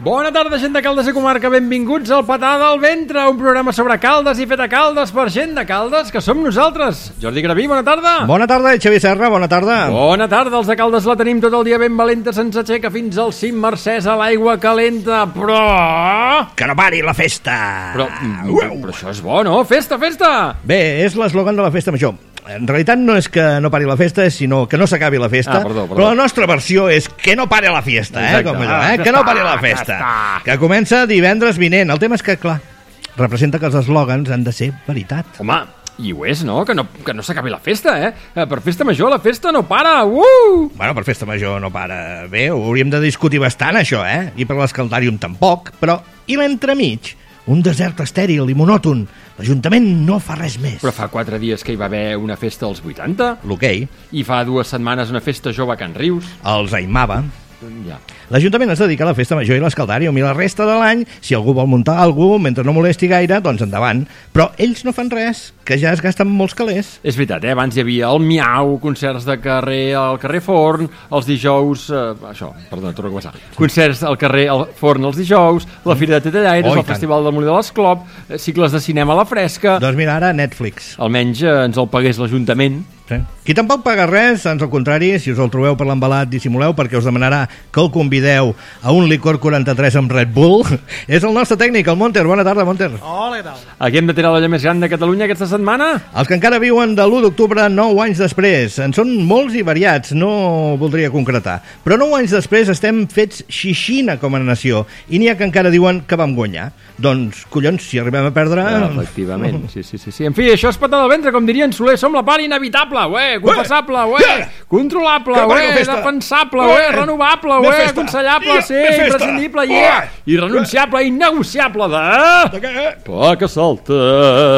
Bona tarda, gent de Caldes i comarca, benvinguts al Patada al Ventre, un programa sobre Caldes i fet a Caldes per gent de Caldes, que som nosaltres. Jordi Graví, bona tarda. Bona tarda, Xavi Serra, bona tarda. Bona tarda, els de Caldes la tenim tot el dia ben valenta, se'ns aixeca fins al cim Mercès a l'aigua calenta, però... Que no pari la festa! Però això és bo, no? Festa, festa! Bé, és l'eslògan de la festa major. En realitat no és que no pari la festa, sinó que no s'acabi la festa. Perdó. Però la nostra versió és que no pari la festa, com allò, que no pari la festa. Que comença divendres vinent. El tema és que, clar, representa que els eslògans han de ser veritat. Home, i ho és, no? Que no s'acabi la festa, Per festa major la festa no para, Bueno, per festa major no para. Bé, ho hauríem de discutir bastant, això, I per l'escaldàrium tampoc. Però, i l'entremig? Un desert estèril i monòton. L'Ajuntament no fa res més. Però fa 4 dies que hi va haver una festa als 80. L'hoquei. I fa 2 setmanes una festa jove a Can Rius. Els Aimava. Ja. L'Ajuntament es dedica a la festa major i l'escaldàrium i la resta de l'any, si algú vol muntar alguna cosa, mentre no molesti gaire, doncs endavant. Però ells no fan res, que ja es gasten molts calés. És veritat, abans hi havia el Miau, concerts de carrer al carrer Forn, els dijous... torno a començar. Concerts al carrer al Forn els dijous, la Fira de Titellaires, el Festival del Molí de l'Esclop, cicles de cinema a la fresca... Doncs mira, ara Netflix. Almenys ens el pagués l'Ajuntament. Sí. Qui tampoc paga res, ans al contrari, si us el trobeu per l'embalat, dissimuleu, perquè us demanarà que el convideu a un licor 43 amb Red Bull. És el nostre tècnic, el Monter. Bona tarda, Monter. Hola, què tal? A qui hem de tirar l'olla més gran de Catalunya aquesta setmana? Els que encara viuen de l'1 d'octubre 9 anys després. En són molts i variats, no voldria concretar. Però 9 anys després estem fets xixina com a nació, i n'hi ha que encara diuen que vam guanyar. Doncs, collons, si arribem a perdre... Efectivament, sí. En fi, això és Patada al Ventre, com dirien Soler, som la part inevitable, confessable, controlable, defensable, renovable, aconsellable, imprescindible, i renunciable, innegociable de... De què? Poca solta.